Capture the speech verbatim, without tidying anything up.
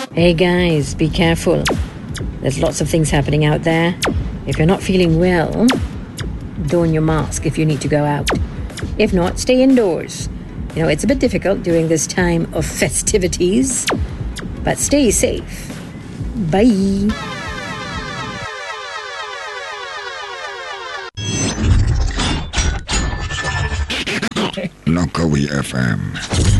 Hey guys, be careful. There's lots of things happening out there. If you're not feeling well, don your mask if you need to go out. If not, stay indoors. You know, it's a bit difficult during this time of festivities, but stay safe. Bye. Nokawi F M.